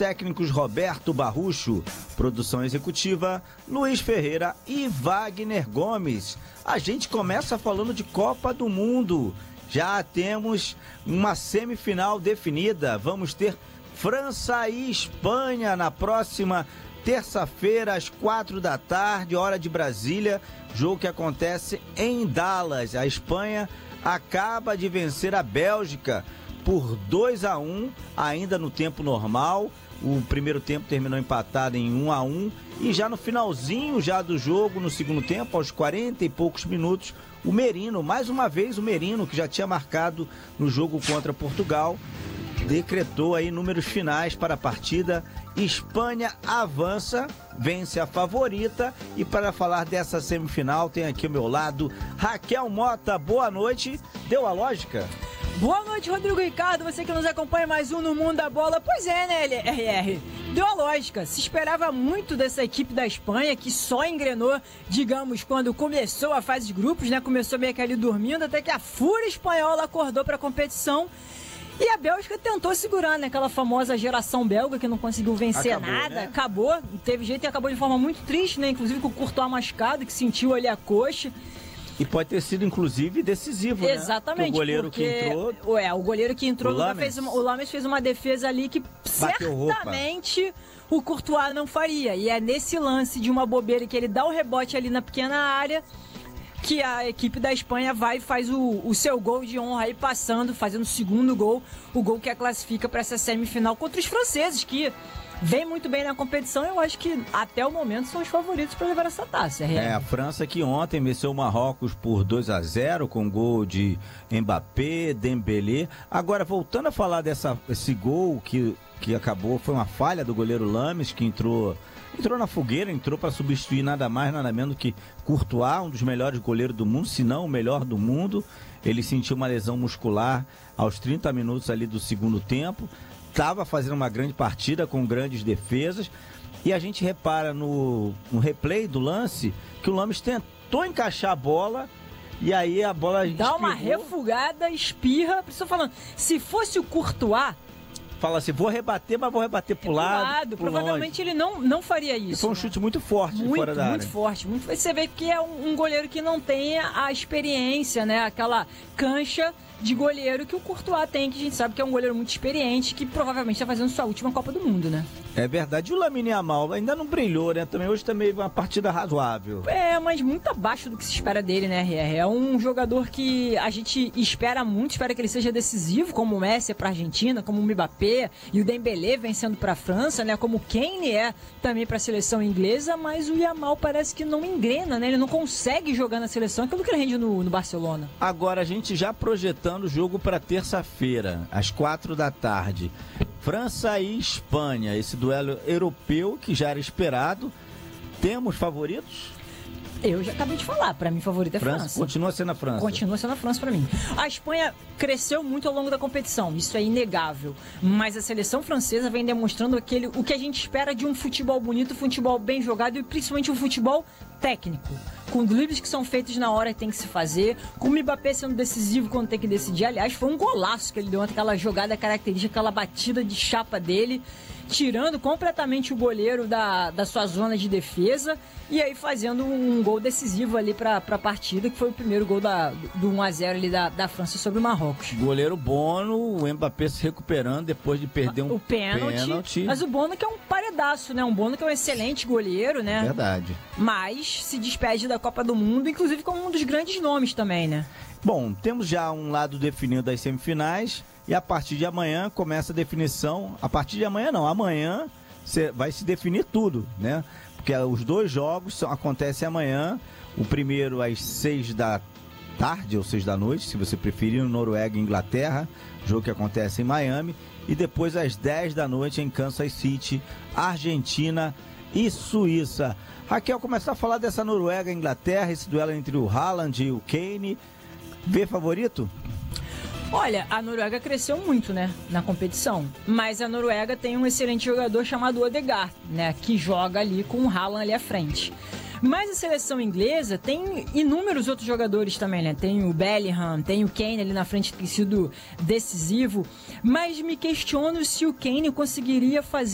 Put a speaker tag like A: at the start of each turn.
A: Técnicos Roberto Barrucho, produção executiva Luiz Ferreira e Wagner Gomes. A gente começa falando de Copa do Mundo. Já temos uma semifinal definida. Vamos ter França e Espanha na próxima terça-feira, às 4h, hora de Brasília. Jogo que acontece em Dallas. A Espanha acaba de vencer a Bélgica por 2-1, ainda no tempo normal. O primeiro tempo terminou empatado em 1-1 e já no finalzinho já do jogo, no segundo tempo, aos 40 e poucos minutos, o Merino, mais uma vez o Merino, que já tinha marcado no jogo contra Portugal, decretou aí números finais para a partida. Espanha avança, vence a favorita. E para falar dessa semifinal, tem aqui ao meu lado Raquel Mota. Boa noite. Deu a lógica?
B: Boa noite, Rodrigo Ricardo, você que nos acompanha mais um no Mundo da Bola. Pois é, né, RR? Deu a lógica. Se esperava muito dessa equipe da Espanha, que só engrenou, digamos, quando começou a fase de grupos, né? Começou meio que ali dormindo, até que a fúria espanhola acordou para a competição. E a Bélgica tentou segurar, né? Aquela famosa geração belga que não conseguiu vencer nada. Né? Acabou, teve jeito e acabou de forma muito triste, né? Inclusive com o Courtois machucado, que sentiu ali a coxa.
A: E pode ter sido, inclusive, decisivo,
B: exatamente,
A: né? O goleiro que entrou...
B: o goleiro que entrou, o Lames fez uma defesa ali que certamente o Courtois não faria. E é nesse lance de uma bobeira que ele dá o rebote ali na pequena área que a equipe da Espanha vai e faz o seu gol de honra aí, fazendo o segundo gol, o gol que a classifica para essa semifinal contra os franceses, que vem muito bem na competição. Eu acho que até o momento são os favoritos para levar essa taça.
A: A França que ontem venceu o Marrocos por 2-0 com gol de Mbappé, Dembélé. Agora, voltando a falar desse gol que acabou, foi uma falha do goleiro Lames, que entrou na fogueira, entrou para substituir nada mais, nada menos que Courtois, um dos melhores goleiros do mundo, se não o melhor do mundo. Ele sentiu uma lesão muscular aos 30 minutos ali do segundo tempo. Estava fazendo uma grande partida com grandes defesas. E a gente repara no replay do lance que o Lames tentou encaixar a bola e aí a bola
B: dá uma refugada, espirra. Estou falando, se fosse o Courtois,
A: fala assim, vou rebater, mas vou rebater pro lado.
B: Provavelmente ele não faria isso.
A: E foi um chute muito forte de fora da área.
B: Muito forte. Você vê que é um goleiro que não tem a experiência, né? Aquela cancha de goleiro que o Courtois tem, que a gente sabe que é um goleiro muito experiente, que provavelmente está fazendo sua última Copa do Mundo, né?
A: É verdade. E o Lamine Yamal ainda não brilhou, né? Hoje também uma partida razoável.
B: Mas muito abaixo do que se espera dele, né, RR? É um jogador que a gente espera muito, espera que ele seja decisivo, como o Messi é para a Argentina, como o Mbappé e o Dembélé vencendo para a França, né? Como o Kane é também para a seleção inglesa, mas o Yamal parece que não engrena, né? Ele não consegue jogar na seleção, aquilo que ele rende no Barcelona.
A: Agora, a gente já projetando o jogo para terça-feira, às 4h. França e Espanha, esse duelo europeu que já era esperado. Temos favoritos?
B: Eu já acabei de falar, para mim favorita é França.
A: Continua sendo a França.
B: Continua sendo a França para mim. A Espanha cresceu muito ao longo da competição, isso é inegável. Mas a seleção francesa vem demonstrando o que a gente espera de um futebol bonito, futebol bem jogado e principalmente um futebol técnico. Com dribles que são feitos na hora que tem que se fazer, com o Mbappé sendo decisivo quando tem que decidir. Aliás, foi um golaço que ele deu ontem, aquela jogada característica, aquela batida de chapa dele, tirando completamente o goleiro da sua zona de defesa e aí fazendo um gol decisivo ali para a partida, que foi o primeiro gol do 1-0 ali da França sobre o Marrocos.
A: Goleiro Bono, o Mbappé se recuperando depois de perder um pênalti.
B: Mas o Bono que é um paredaço, né? Um Bono que é um excelente goleiro, né?
A: Verdade.
B: Mas se despede da Copa do Mundo, inclusive como um dos grandes nomes também, né?
A: Bom, temos já um lado definido das semifinais e a partir de amanhã começa a definição. A partir de amanhã não, amanhã vai se definir tudo, né? Porque os dois jogos acontecem amanhã. O primeiro às 6h ou 6h, se você preferir, no Noruega e Inglaterra, jogo que acontece em Miami. E depois às 10h em Kansas City, Argentina e Suíça. Raquel, começar a falar dessa Noruega e Inglaterra, esse duelo entre o Haaland e o Kane. Vê favorito?
B: Olha, a Noruega cresceu muito, né, na competição, mas a Noruega tem um excelente jogador chamado Odegaard, né, que joga ali com o Haaland ali à frente. Mas a seleção inglesa tem inúmeros outros jogadores também, né? Tem o Bellingham, tem o Kane ali na frente que tem sido decisivo, mas me questiono se o Kane conseguiria fazer